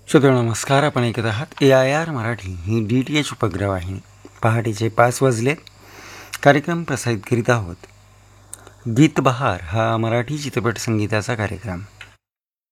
श्रोते नमस्कार. आपण ऐकत आहात AIR मराठी ही DTH उपग्रहवाहिनी. पहाटेचे 5 वाजलेत. कार्यक्रम प्रसारित करीत आहोत. गीत बहार हा मराठी चित्रपट संगीताचा कार्यक्रम.